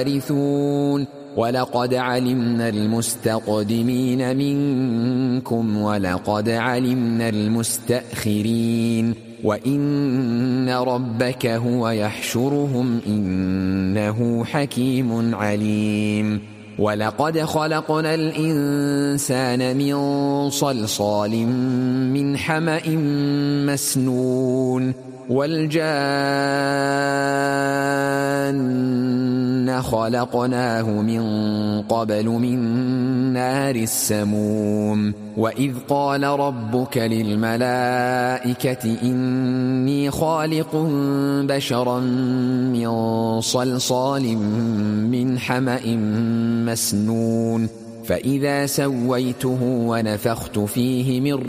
وارثون ولقد علمنا المستقدمين منكم ولقد علمنا المستأخرين وإن ربك هو يحشرهم إنه حكيم عليم ولقد خلقنا الإنسان من صلصال من حمأ مسنون والجان خلقناه من قبل من نار السموم وإذ قال ربك للملائكة إني خالق بشرا من صلصال من حمأ مسنون فإذا سويته ونفخت فيه من